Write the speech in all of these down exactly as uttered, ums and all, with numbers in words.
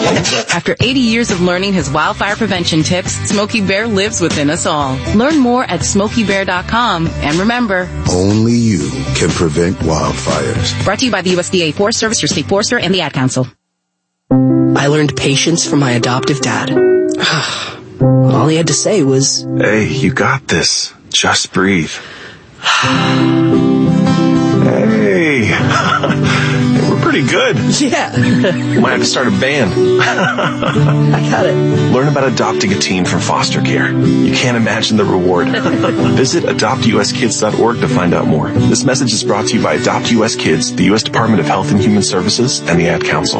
After eighty years of learning his wildfire prevention tips, Smokey Bear lives within us all. Learn more at smokey bear dot com. And remember, only you can prevent wildfires. Brought to you by the U S D A Forest Service, your state forester, and the Ad Council. I learned patience from my adoptive dad. All he had to say was, "Hey, you got this. Just breathe." Hey. We're pretty good. Yeah. We might have to start a band. I got it. Learn about adopting a teen from foster care. You can't imagine the reward. Visit adopt u s kids dot org to find out more. This message is brought to you by Adopt U S Kids, the U S Department of Health and Human Services, and the Ad Council.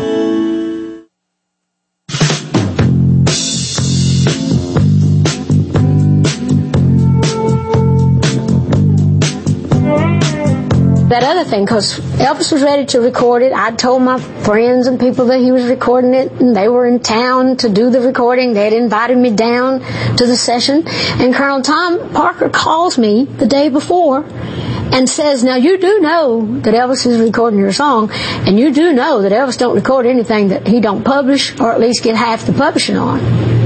That other thing, because Elvis was ready to record it. I told my friends and people that he was recording it, and they were in town to do the recording. They had invited me down to the session, and Colonel Tom Parker calls me the day before and says, "Now you do know that Elvis is recording your song, and you do know that Elvis don't record anything that he don't publish, or at least get half the publishing on."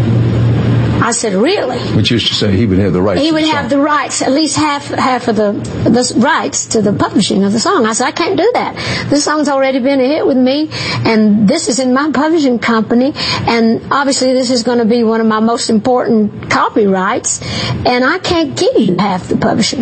I said, "Really?" Which is to say, he would have the rights. He would to the have song. the rights, at least half half of the the rights to the publishing of the song. I said, "I can't do that. This song's already been a hit with me, and this is in my publishing company, and obviously this is going to be one of my most important copyrights, and I can't give you half the publishing."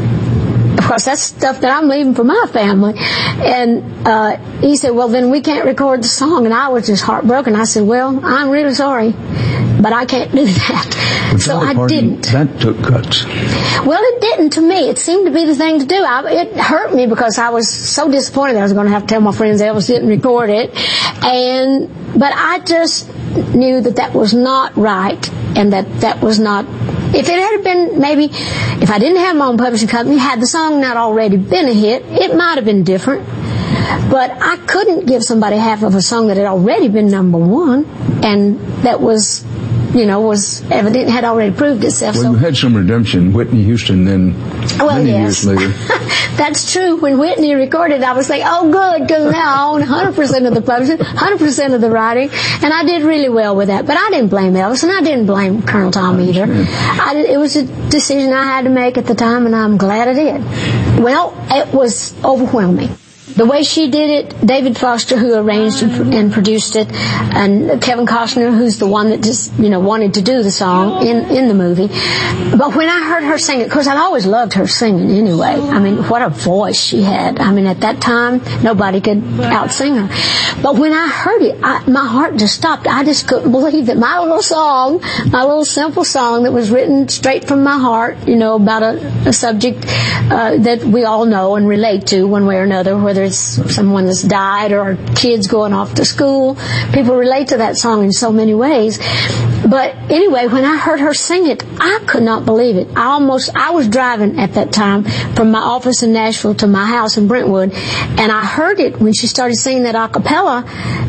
Of course, that's stuff that I'm leaving for my family. And uh, he said, "Well, then we can't record the song." And I was just heartbroken. I said, "Well, I'm really sorry, but I can't do that." But so I Parton, didn't. That took guts. Well, it didn't to me. It seemed to be the thing to do. I, it hurt me because I was so disappointed that I was going to have to tell my friends Elvis didn't record it. And but I just knew that that was not right, and that that was not. If it had been, maybe, if I didn't have my own publishing company, had the song not already been a hit, it might have been different. But I couldn't give somebody half of a song that had already been number one, and that was, you know, was evident, had already proved itself. Well, so. You had some redemption. Whitney Houston then, well, many yes. years later. That's true. When Whitney recorded, I was like, oh, good, because now I own one hundred percent of the publishing, one hundred percent of the writing, and I did really well with that. But I didn't blame Elvis, and I didn't blame Colonel Tom either. I did, it was a decision I had to make at the time, and I'm glad I did. Well, it was overwhelming. The way she did it, David Foster, who arranged and, and produced it, and Kevin Costner, who's the one that just, you know, wanted to do the song in, in the movie. But when I heard her sing it, of course, I'd always loved her singing anyway. I mean, what a voice she had. I mean, at that time, nobody could out-sing her. But when I heard it, I, my heart just stopped. I just couldn't believe that my little song, my little simple song that was written straight from my heart, you know, about a, a subject uh, that we all know and relate to one way or another, whether it's someone that's died or kids going off to school. People relate to that song in so many ways. But anyway, when I heard her sing it, I could not believe it. I almost, I was driving at that time from my office in Nashville to my house in Brentwood, and I heard it when she started singing that a cappella.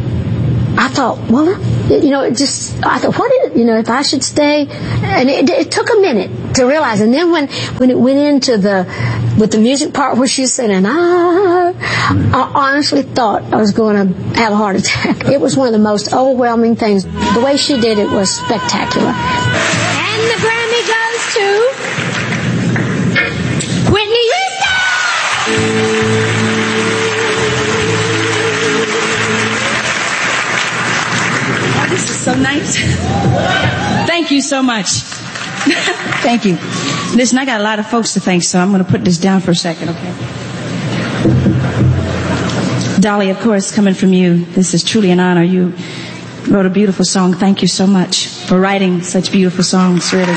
I thought, well, you know, it just, I thought, what is, you know, if I should stay, and it, it took a minute to realize. And then when, when it went into the, with the music part where she was singing, ah, I honestly thought I was going to have a heart attack. It was one of the most overwhelming things. The way she did it was spectacular. And the Grammy goes to Whitney Houston! This is so nice. Thank you so much. Thank you. Listen, I got a lot of folks to thank, so I'm going to put this down for a second, okay? Dolly, of course, coming from you, this is truly an honor. You wrote a beautiful song. Thank you so much for writing such beautiful songs, really.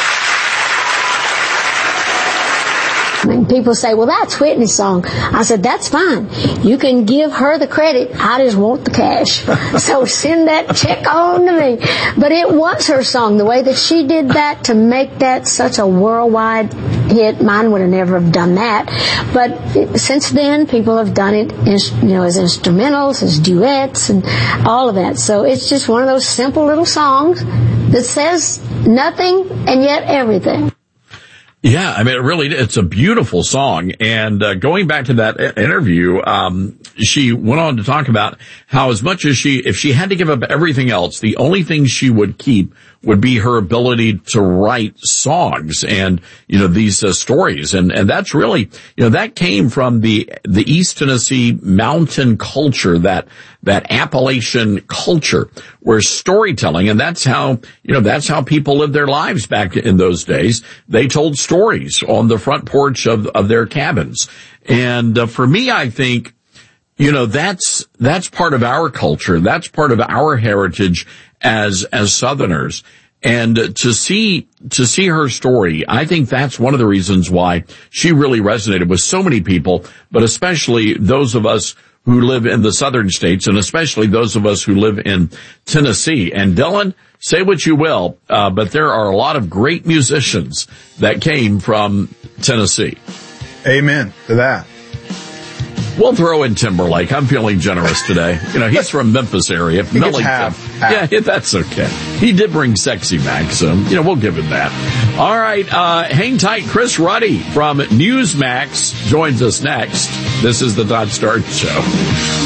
And people say, well, that's Whitney's song. I said, that's fine. You can give her the credit. I just want the cash. So send that check on to me. But it was her song. The way that she did that to make that such a worldwide hit, mine would have never have done that. But it, since then, people have done it, as, you know, as instrumentals, as duets, and all of that. So it's just one of those simple little songs that says nothing and yet everything. Yeah, I mean, it really, it's a beautiful song. And uh, going back to that interview, um, she went on to talk about how as much as she, if she had to give up everything else, the only thing she would keep would be her ability to write songs and, you know, these uh, stories. And, and that's really, you know, that came from the, the East Tennessee mountain culture, that, that Appalachian culture where storytelling, and that's how, you know, that's how people lived their lives back in those days. They told stories on the front porch of, of their cabins. And uh, for me, I think, you know, that's, that's part of our culture. That's part of our heritage as, as Southerners. And to see, to see her story, I think that's one of the reasons why she really resonated with so many people, but especially those of us who live in the southern states, and especially those of us who live in Tennessee. And Dylan, say what you will, uh, but there are a lot of great musicians that came from Tennessee. Amen to that. We'll throw in Timberlake. I'm feeling generous today. You know, he's from Memphis area. He gets half, half. Yeah, that's okay. He did bring Sexy Back, so, you know, we'll give him that. All right, uh, hang tight. Chris Ruddy from Newsmax joins us next. This is the Todd Stark Show.